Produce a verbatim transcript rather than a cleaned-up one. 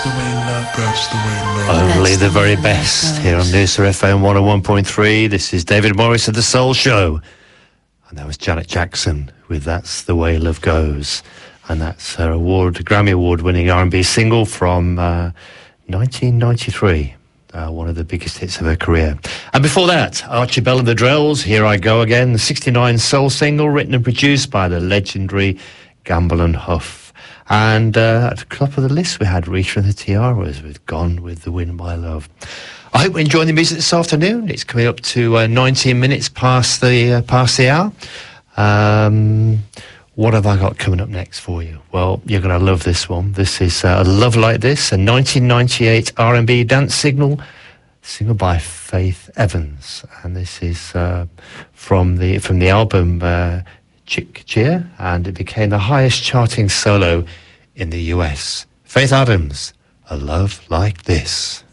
the way love, that's the way love. Only the very best here on Noosa F M one oh one point three. This is David Morris of The Soul Show. And that was Janet Jackson with That's the Way Love Goes. And that's her award, Grammy Award winning R and B single from uh, nineteen ninety-three. Uh, one of the biggest hits of her career. And before that, Archie Bell and the Drells, Here I Go Again, the sixty-nine soul single written and produced by the legendary Gamble and Huff. And uh, at the top of the list, we had Rita and the Tiaras with Gone with the Wind, My Love. I hope you're enjoying the music this afternoon. It's coming up to uh, nineteen minutes past the uh, past the hour. Um, what have I got coming up next for you? Well, you're going to love this one. This is uh, Love Like This, a nineteen ninety-eight R and B dance signal, single by Faith Evans. And this is uh, from the from the album uh, Chick Cheer, and it became the highest charting solo in the U S. Faith Adams, A Love Like This.